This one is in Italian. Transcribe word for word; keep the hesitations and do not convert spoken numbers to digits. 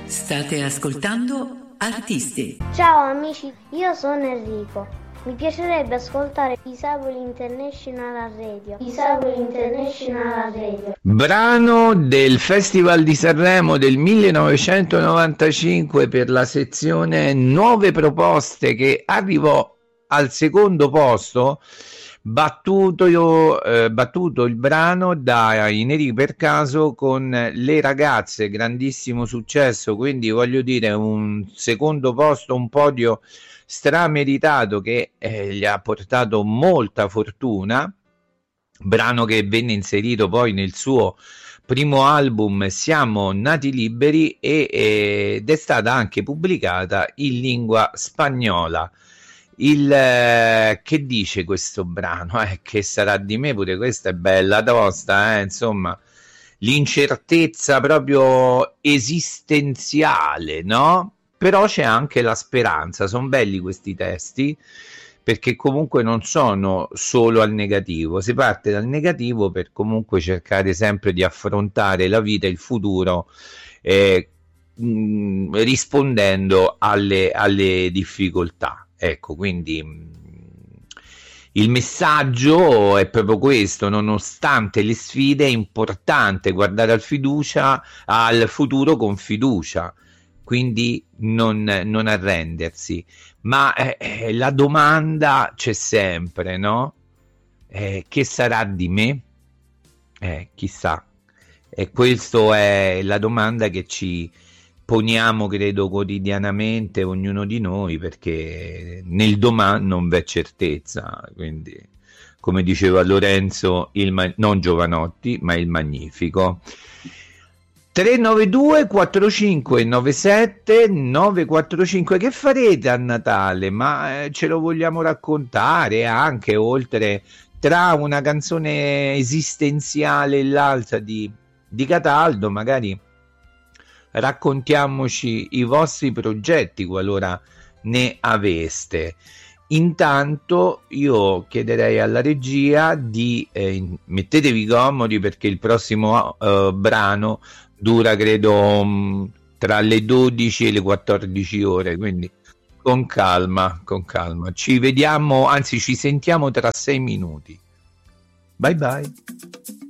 State ascoltando Artisti. Ciao amici, io sono Enrico. Mi piacerebbe ascoltare Disabili International Radio. Disabili International Radio. Brano del Festival di Sanremo del millenovecentonovantacinque per la sezione Nuove Proposte, che arrivò al secondo posto, battuto, eh, battuto il brano dai Neri per Caso con Le Ragazze, grandissimo successo. Quindi voglio dire, un secondo posto, un podio strameritato che eh, gli ha portato molta fortuna, brano che venne inserito poi nel suo primo album Siamo Nati Liberi e, ed è stata anche pubblicata in lingua spagnola. Il eh, che dice questo brano? Eh, che sarà di me? Pure questa è bella tosta, eh? Insomma, l'incertezza proprio esistenziale, no? Però c'è anche la speranza. Sono belli questi testi, perché comunque non sono solo al negativo, si parte dal negativo per comunque cercare sempre di affrontare la vita e il futuro eh, mh, rispondendo alle, alle difficoltà. Ecco, quindi il messaggio è proprio questo: nonostante le sfide è importante guardare al fiducia, al futuro con fiducia, quindi non, non arrendersi. Ma eh, la domanda c'è sempre, no? Eh, che sarà di me? Eh, chissà. E questa è la domanda che ci poniamo, credo, quotidianamente ognuno di noi, perché nel domani non v'è certezza. Quindi, come diceva Lorenzo, il ma- non Giovanotti, ma il Magnifico. tre nove due quattro cinque nove sette nove quattro cinque. Che farete a Natale? Ma eh, ce lo vogliamo raccontare anche, oltre, tra una canzone esistenziale e l'altra di, di Cataldo, magari raccontiamoci i vostri progetti qualora ne aveste. Intanto io chiederei alla regia di eh, mettetevi comodi, perché il prossimo uh, brano dura credo mh, tra le dodici e le quattordici ore, quindi con calma, con calma. Ci vediamo, anzi ci sentiamo tra sei minuti. Bye bye.